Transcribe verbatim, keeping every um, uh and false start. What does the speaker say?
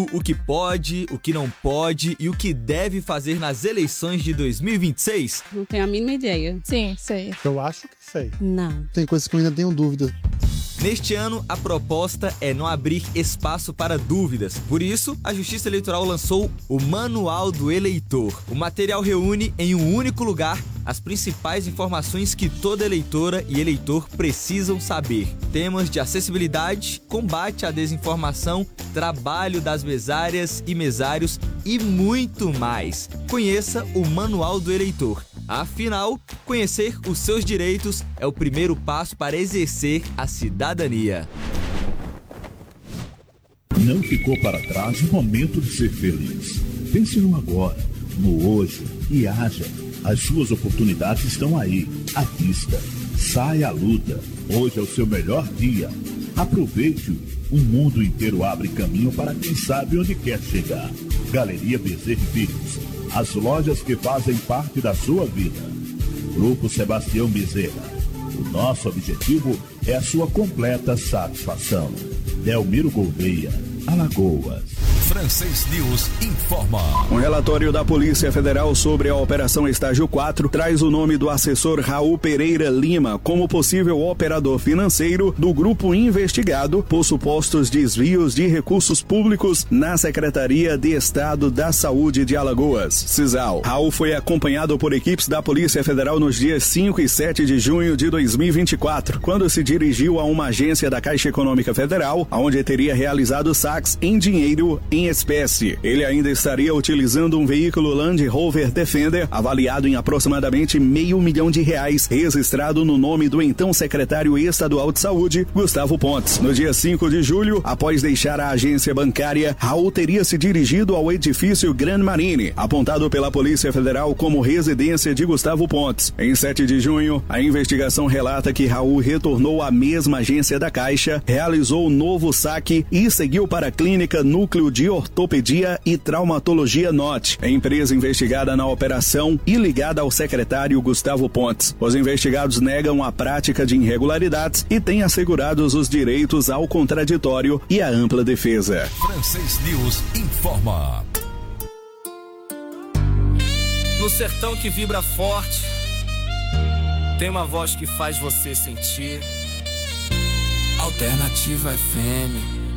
tudo o que pode, o que não pode e o que deve fazer nas eleições de dois mil e vinte e seis? Não tenho a mínima ideia. Sim, sei. Eu acho que sei. Não. Tem coisas que eu ainda tenho dúvida. Neste ano, a proposta é não abrir espaço para dúvidas. Por isso, a Justiça Eleitoral lançou o Manual do Eleitor. O material reúne em um único lugar as principais informações que toda eleitora e eleitor precisam saber. Temas de acessibilidade, combate à desinformação, trabalho das mesárias e mesários e muito mais. Conheça o Manual do Eleitor. Afinal, conhecer os seus direitos é o primeiro passo para exercer a cidadania. Não ficou para trás o momento de ser feliz. Pense no agora, no hoje e haja. As suas oportunidades estão aí, à vista. Saia à luta. Hoje é o seu melhor dia. Aproveite-o. O mundo inteiro abre caminho para quem sabe onde quer chegar. Galeria Bezerra e Filhos. As lojas que fazem parte da sua vida. Grupo Sebastião Bezerra. O nosso objetivo é a sua completa satisfação. Delmiro Gouveia, Alagoas. Francês News informa. Um relatório da Polícia Federal sobre a Operação Estágio quatro traz o nome do assessor Raul Pereira Lima como possível operador financeiro do grupo investigado por supostos desvios de recursos públicos na Secretaria de Estado da Saúde de Alagoas, CISAL. Raul foi acompanhado por equipes da Polícia Federal nos dias cinco e sete de junho de dois mil e vinte e quatro, quando se dirigiu a uma agência da Caixa Econômica Federal, onde teria realizado saques em dinheiro em espécie. Ele ainda estaria utilizando um veículo Land Rover Defender avaliado em aproximadamente meio milhão de reais, registrado no nome do então secretário estadual de saúde, Gustavo Pontes. No dia cinco de julho, após deixar a agência bancária, Raul teria se dirigido ao edifício Grand Marine, apontado pela Polícia Federal como residência de Gustavo Pontes. Em sete de junho, a investigação relata que Raul retornou à mesma agência da Caixa, realizou um novo saque e seguiu para a clínica Núcleo de Ortopedia e Traumatologia N O T, empresa investigada na operação e ligada ao secretário Gustavo Pontes. Os investigados negam a prática de irregularidades e têm assegurados os direitos ao contraditório e à ampla defesa. Francês News informa. No sertão que vibra forte, tem uma voz que faz você sentir. Alternativa F M.